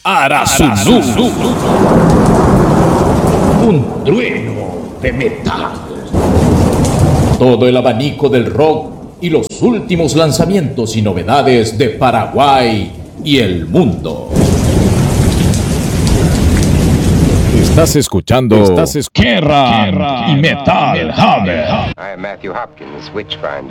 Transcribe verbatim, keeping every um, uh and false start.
Arasuzu. Un trueno de metal. Todo el abanico del rock y los últimos lanzamientos y novedades de Paraguay y el mundo. Estás escuchando. Estás escuchando. Guerra y Metal Hammer. I am Matthew Hopkins, Witchfinder.